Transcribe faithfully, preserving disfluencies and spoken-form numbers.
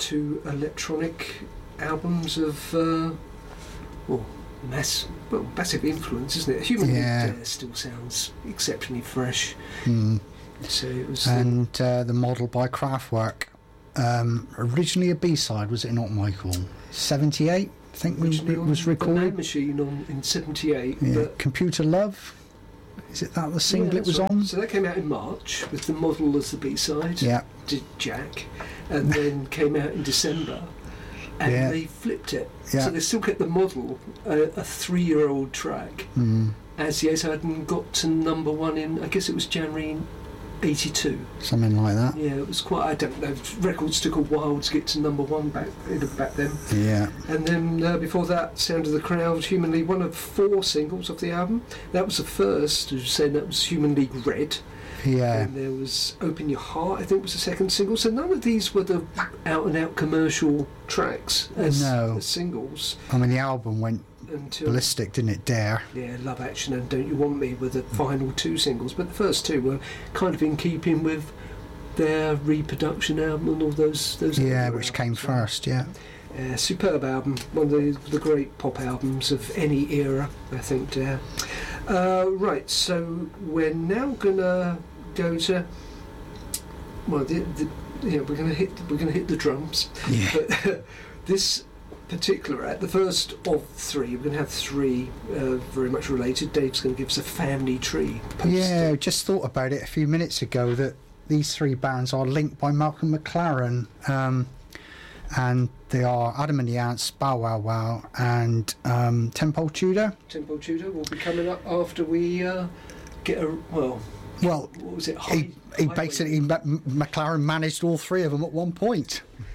two electronic albums of, uh, well, mass, well, massive influence, isn't it? Human Yeah. League Dare still sounds exceptionally fresh. Mm. So it was. And uh, the model by Kraftwerk, um, originally a B-side, was it not, Michael? seventy-eight, I think we, originally it on was the recorded. Man Machine on, in seventy-eight. Yeah. But Computer Love, is it that the single yeah, it was that's right. on? So that came out in March with the model as the B-side. Yeah. Did Jack, and then came out in December, and Yeah. they flipped it. Yeah. So they still kept the model, uh, a three-year-old track, Mm. as Yes hadn't got to number one in, I guess it was January eighty-two. Something like that. Yeah, it was quite, I don't know, records took a while to get to number one back back then. Yeah. And then uh, before that, Sound of the Crowd, Human League, one of four singles of the album. That was the first, as you said, that was Human League Red. Yeah. And there was Open Your Heart, I think was the second single. So none of these were the out-and-out commercial tracks as, No. as singles. I mean, the album went Until, ballistic, didn't it? Dare. yeah, Love Action and Don't You Want Me were the final two singles. But the first two were kind of in keeping with their reproduction album and all those... those Yeah, other which came albums, right? first, yeah. Uh, superb album, one of the, the great pop albums of any era, I think. Dare. Uh, right, so we're now gonna go to well, the, the, yeah, we're gonna hit we're gonna hit the drums. Yeah. But this particular act, the first of three, we're gonna have three uh, very much related. Dave's gonna give us a family tree poster. Yeah, just thought about it a few minutes ago that these three bands are linked by Malcolm McLaren. Um, and they are Adam and the Ants, Bow Wow Wow, and um, Temple Tudor. Temple Tudor will be coming up after we uh, get a well. Well, what was it? he, he basically Ma- McLaren managed all three of them at one point.